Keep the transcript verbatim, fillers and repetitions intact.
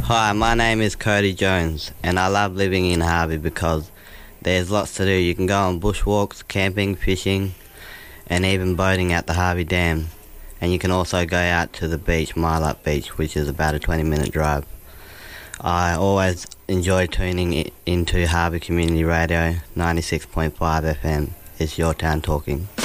Hi, my name is Cody Jones, and I love living in Harvey because there's lots to do. You can go on bushwalks, camping, fishing, and even boating at the Harvey Dam. And you can also go out to the beach, Mile Up Beach, which is about a twenty minute drive. I always enjoy tuning i- into Harvey Community Radio ninety-six point five F M. It's your town talking.